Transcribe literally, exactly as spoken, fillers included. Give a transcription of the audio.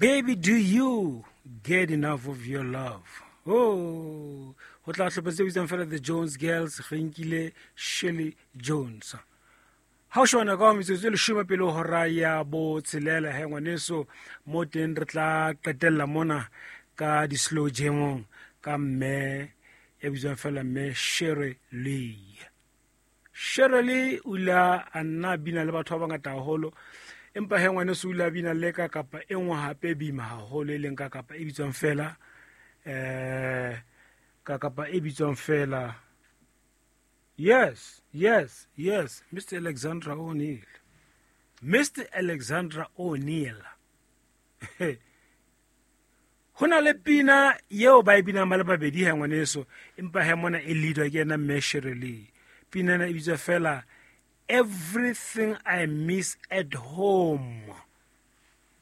Baby, do you get enough of your love? Oh, ho tla hlopetse witsang fela the Jones Girls, Renkile Shirley Jones. How shona ka metsotso le shuma pele hora ya bo tshelela he ngwaneso mo teng re tla qetella mona ka di slow jamong ka mme e bitswang fela mme Shirley. Shirley ula anna bina le batho ba bangata haholo empa he ngwaneso ula bina le ka kapa e nngwe hape bima haholo e leng ka kapa e bitswang fela eh ka kapa e bitswang fela Yes, yes, yes, Mister Alexandra O'Neil. Mister Alexandra O'Neil. Hona le pina yeo ba ibina mala babedi ha ngwaneso empa he mona e leader ke na Shirley. Pina na ibitsa fela Everything I Miss at Home.